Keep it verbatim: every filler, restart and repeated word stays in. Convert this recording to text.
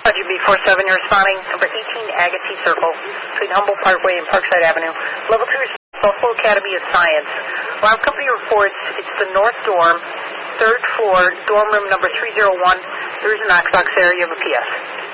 W B four seven, you're responding, number eighteen Agassiz Circle, between Humboldt Parkway and Parkside Avenue. Level two is Buffalo Academy of Science. Alarm company reports it's the North Dorm, third floor, dorm room number three oh one. There is a Knox box there. You have a P S.